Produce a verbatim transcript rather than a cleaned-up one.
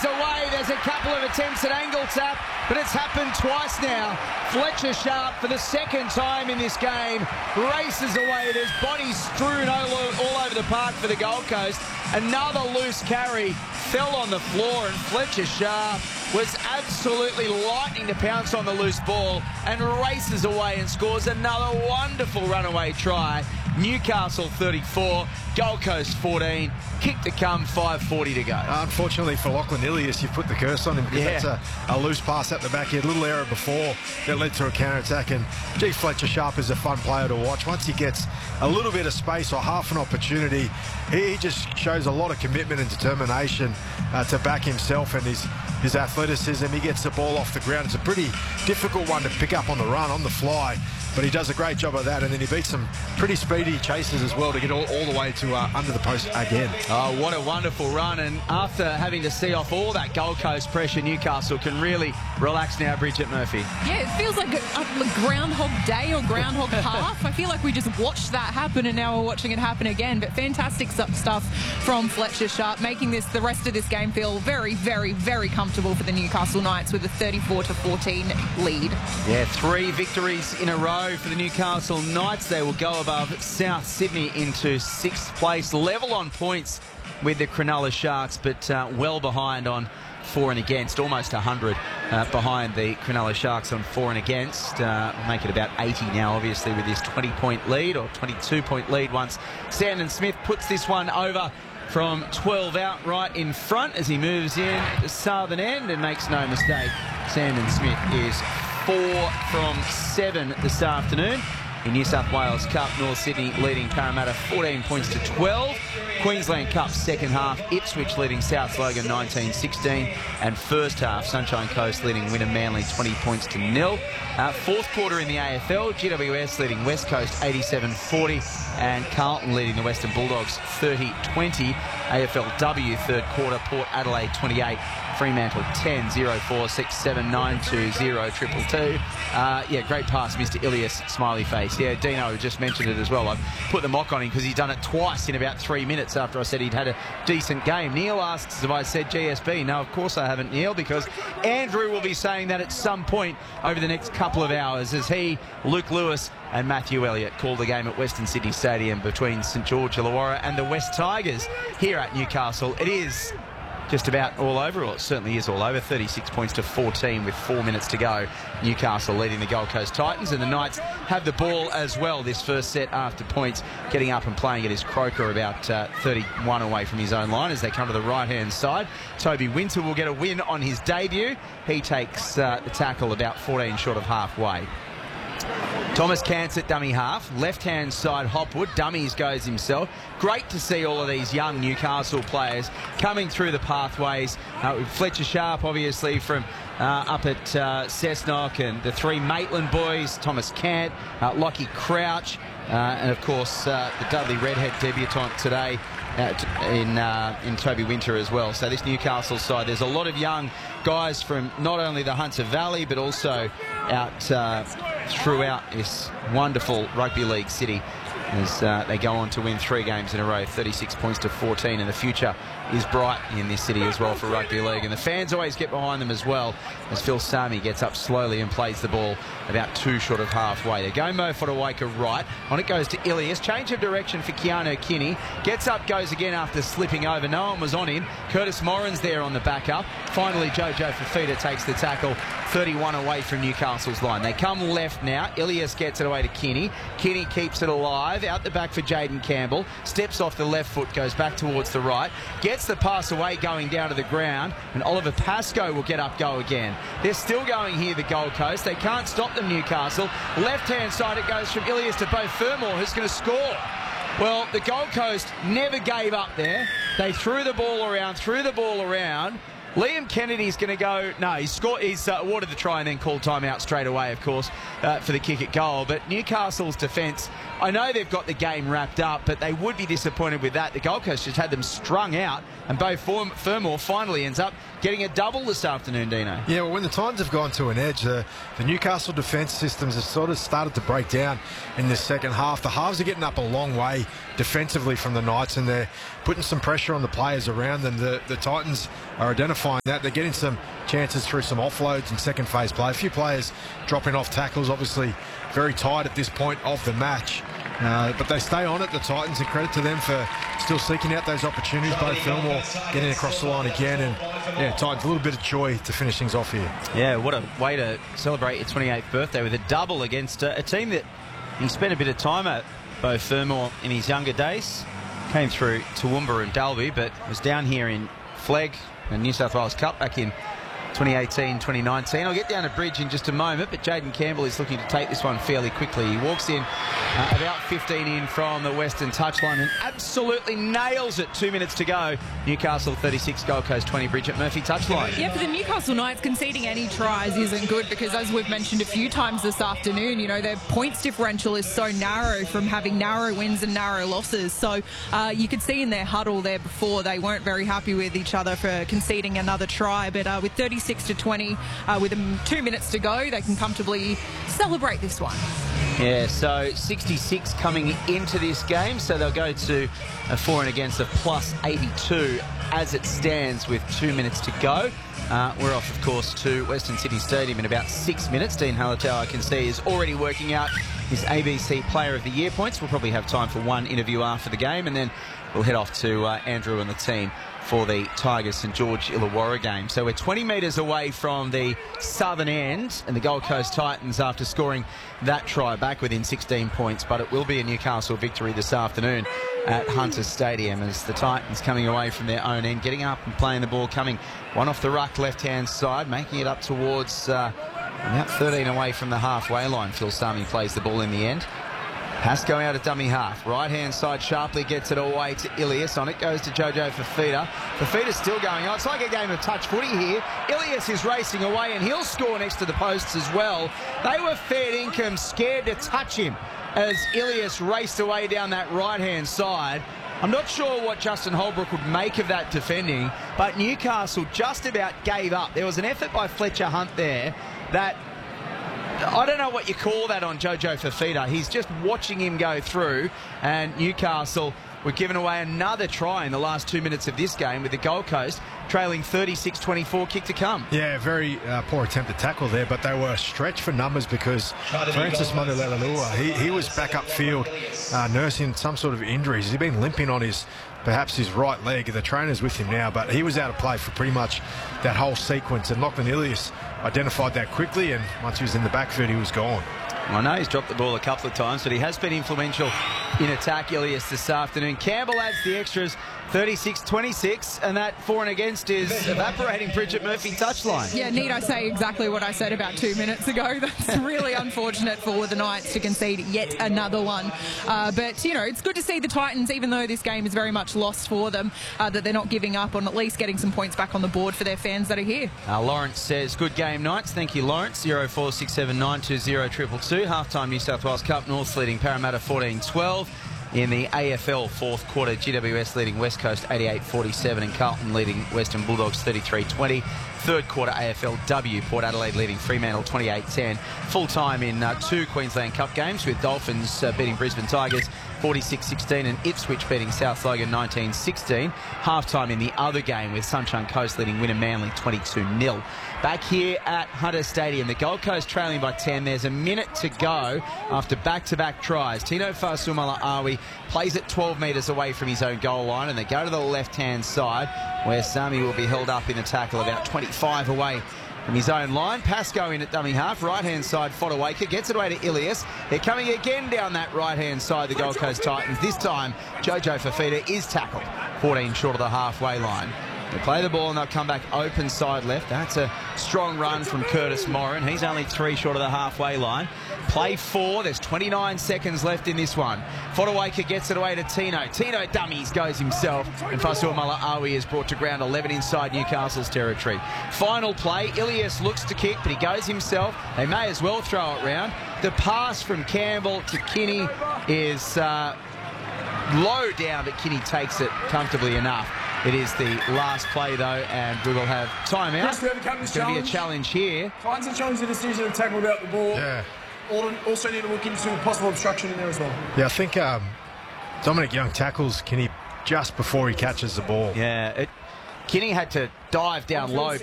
races away. There's a couple of attempts at angle tap, but it's happened twice now. Fletcher Sharp, for the second time in this game, races away. There's bodies strewn all, all over the park for the Gold Coast. Another loose carry fell on the floor, and Fletcher Sharp was absolutely lightning to pounce on the loose ball and races away and scores another wonderful runaway try. Newcastle thirty-four, Gold Coast fourteen, kick to come, five forty to go. Unfortunately for Lachlan Ilias, you've put the curse on him because Yeah. that's a, a loose pass at the back. He had a little error before that led to a counter-attack, and gee, Fletcher Sharp is a fun player to watch. Once he gets a little bit of space or half an opportunity, he, he just shows a lot of commitment and determination uh, to back himself and his, his athleticism. He gets the ball off the ground. It's a pretty difficult one to pick up on the run, on the fly, but he does a great job of that, and then he beats some pretty speedy chasers as well to get all, all the way to uh, under the post again. Oh, what a wonderful run, and after having to see off all that Gold Coast pressure, Newcastle can really relax now. Bridget Murphy. Yeah, it feels like a, a Groundhog Day or Groundhog Half. I feel like we just watched that happen and now we're watching it happen again. But fantastic stuff from Fletcher Sharp, making this the rest of this game feel very, very, very comfortable for the Newcastle Knights with a thirty-four to fourteen lead. Yeah, three victories in a row for the Newcastle Knights. They will go above South Sydney into sixth place, level on points with the Cronulla Sharks, but uh, well behind on for and against, almost one hundred uh, behind the Cronulla Sharks on for and against. Uh, make it about eighty now, obviously, with this twenty point lead, or twenty-two point lead once Sandon Smith puts this one over from twelve out right in front as he moves in the southern end and makes no mistake. Sandon Smith is four from seven this afternoon. In New South Wales Cup, North Sydney leading Parramatta fourteen points to twelve. Queensland Cup second half, Ipswich leading South Logan nineteen sixteen. And first half, Sunshine Coast leading Wynnum Manly twenty points to nil. Uh, fourth quarter in the A F L, G W S leading West Coast eighty-seven forty. And Carlton leading the Western Bulldogs thirty twenty. A F L W third quarter, Port Adelaide twenty-eight. Fremantle ten, zero four six seven nine two zero triple two. Uh, yeah, great pass, Mister Ilias, smiley face. Yeah, Dino just mentioned it as well. I've put the mock on him because he's done it twice in about three minutes after I said he'd had a decent game. Neil asks if I said G S B. No, of course I haven't, Neil, because Andrew will be saying that at some point over the next couple of hours as he, Luke Lewis and Matthew Elliott call the game at Western Sydney Stadium between St George Illawarra and the West Tigers here at Newcastle. It is just about all over, or it certainly is all over. thirty-six points to fourteen with four minutes to go. Newcastle leading the Gold Coast Titans, and the Knights have the ball as well this first set after points. Getting up and playing it is Croker, about uh, thirty-one away from his own line as they come to the right-hand side. Toby Winter will get a win on his debut. He takes uh, the tackle about fourteen short of halfway. Thomas Cance at dummy half, left-hand side Hopwood, dummies goes himself. Great to see all of these young Newcastle players coming through the pathways. Uh, Fletcher Sharp, obviously, from uh, up at uh, Cessnock, and the three Maitland boys, Thomas Cant, uh, Lockie Crouch, uh, and, of course, uh, the Dudley Redhead debutant today uh, in, uh, in Toby Winter as well. So this Newcastle side, there's a lot of young guys from not only the Hunter Valley, but also out uh, throughout this wonderful rugby league city as uh, they go on to win three games in a row, thirty-six points to fourteen, and the future is bright in this city as well for rugby league, and the fans always get behind them as well as Phil Sami gets up slowly and plays the ball about two short of halfway. They go Mo Fodawaker right, on it goes to Ilias, change of direction for Keanu Kinney, gets up, goes again after slipping over, no one was on him. Curtis Morin's there on the backup. Finally Jojo Fafita takes the tackle, thirty-one away from Newcastle's line. They come left now, Ilias gets it away to Kinney, Kinney keeps it alive, out the back for Jaden Campbell, steps off the left foot, goes back towards the right, gets the pass away going down to the ground, and Oliver Pascoe will get up, go again. They're still going here, the Gold Coast. They can't stop them, Newcastle. Left-hand side it goes from Ilias to Beau Fermor, who's going to score. Well, the Gold Coast never gave up there. They threw the ball around, threw the ball around. Liam Kennedy's going to go... No, he's, scored, he's uh, awarded the try and then called timeout straight away, of course, uh, for the kick at goal. But Newcastle's defence, I know they've got the game wrapped up, but they would be disappointed with that. The Gold Coast just had them strung out, and Beau Fermor finally ends up getting a double this afternoon, Dino. Yeah, well, when the Titans have gone to an edge, uh, the Newcastle defence systems have sort of started to break down in this second half. The halves are getting up a long way defensively from the Knights, and they're putting some pressure on the players around them. The, the Titans are identifying rectifying that. They're getting some chances through some offloads and second phase play. A few players dropping off tackles, obviously very tight at this point of the match. Uh, but they stay on it, the Titans, and credit to them for still seeking out those opportunities. Both Fillmore getting across the line again, and yeah, Titans a little bit of joy to finish things off here. Yeah, what a way to celebrate your twenty-eighth birthday with a double against uh, a team that he spent a bit of time at, Beau Fermor, in his younger days. Came through Toowoomba and Dalby, but was down here in Flegg and New South Wales Cup back in twenty eighteen twenty nineteen. I'll get down to Bridge in just a moment, but Jaden Campbell is looking to take this one fairly quickly. He walks in uh, about fifteen in from the Western touchline and absolutely nails it. Two minutes to go. Newcastle thirty-six, Gold Coast twenty. Bridget Murphy touchline. Yeah, for the Newcastle Knights, conceding any tries isn't good because, as we've mentioned a few times this afternoon, you know, their points differential is so narrow from having narrow wins and narrow losses. So uh, you could see in their huddle there before they weren't very happy with each other for conceding another try. But uh, with thirty-six to twenty, uh, with um, two minutes to go, they can comfortably celebrate this one. Yeah, so sixty-six coming into this game, so they'll go to a for and against of plus eighty-two as it stands with two minutes to go. Uh, we're off, of course, to Western Sydney Stadium in about six minutes. Dean Hallertau, I can see, is already working out his A B C Player of the Year points. We'll probably have time for one interview after the game, and then we'll head off to uh, Andrew and the team for the Tigers St George Illawarra game. So we're twenty metres away from the southern end, and the Gold Coast Titans, after scoring that try, back within sixteen points, but it will be a Newcastle victory this afternoon at Hunters Stadium as the Titans coming away from their own end, getting up and playing the ball, coming one off the ruck left-hand side, making it up towards uh, about thirteen away from the halfway line. Phil Sami plays the ball in the end. Pass going out at dummy half. Right-hand side sharply gets it away to Ilias. On it goes to Jojo Fafita. Fafita's still going on. It's like a game of touch footy here. Ilias is racing away and he'll score next to the posts as well. They were fair income, scared to touch him as Ilias raced away down that right-hand side. I'm not sure what Justin Holbrook would make of that defending, but Newcastle just about gave up. There was an effort by Fletcher Hunt there that... I don't know what you call that on Jojo Fafita. He's just watching him go through, and Newcastle were given away another try in the last two minutes of this game with the Gold Coast trailing thirty-six twenty-four, kick to come. Yeah, very uh, poor attempt to tackle there, but they were stretched for numbers because Francis Manulelalua, he, he was back upfield uh, nursing some sort of injuries. He'd been limping on his perhaps his right leg. The trainer's with him now, but he was out of play for pretty much that whole sequence, and Lachlan Ilias identified that quickly, and once he was in the backfield, he was gone. I know he's dropped the ball a couple of times, but he has been influential in attack, Ilias, this afternoon. Campbell adds the extras, thirty-six twenty-six, and that for and against is evaporating Bridget Murphy touchline. Yeah, need I say exactly what I said about two minutes ago. That's really unfortunate for the Knights to concede yet another one. Uh, but, you know, it's good to see the Titans, even though this game is very much lost for them, uh, that they're not giving up on at least getting some points back on the board for their fans that are here. Uh, Lawrence says, good game, Knights. Thank you, Lawrence. zero four six seven nine two zero two two two. Half-time New South Wales Cup, North leading Parramatta fourteen twelve. In the A F L fourth quarter, G W S leading West Coast eighty-eight forty-seven and Carlton leading Western Bulldogs thirty-three twenty. Third quarter A F L W, Port Adelaide leading Fremantle twenty-eight ten. Full time in uh, two Queensland Cup games with Dolphins uh, beating Brisbane Tigers forty-six sixteen and Ipswich beating South Logan nineteen sixteen. Half time in the other game with Sunshine Coast leading Wynnum Manly twenty-two nil. Back here at Hunter Stadium, the Gold Coast trailing by ten. There's a minute to go after back-to-back tries. Tino Fa'asuamaleaui plays it twelve metres away from his own goal line, and they go to the left-hand side where Sami will be held up in a tackle about twenty-five away from his own line. Pass going at dummy half. Right-hand side, Fodawaker gets it away to Ilias. They're coming again down that right-hand side, the Gold Coast Titans. This time, Jojo Fafita is tackled fourteen short of the halfway line. They play the ball and they'll come back open side left. That's a strong run from Curtis Moran. He's only three short of the halfway line. Play four. There's twenty-nine seconds left in this one. Fodawaker gets it away to Tino. Tino dummies, goes himself. And Fa'asuamaleaui is brought to ground eleven inside Newcastle's territory. Final play. Ilias looks to kick, but he goes himself. They may as well throw it round. The pass from Campbell to Kinney is uh, low down, but Kinney takes it comfortably enough. It is the last play, though, and we will have timeout. It's going to be a challenge here. Titans are challenging the decision to tackle without the ball. Yeah. Also need to look into possible obstruction in there as well. Yeah, I think um, Dominic Young tackles Kinney just before he catches the ball. Yeah, it, Kinney had to dive down low,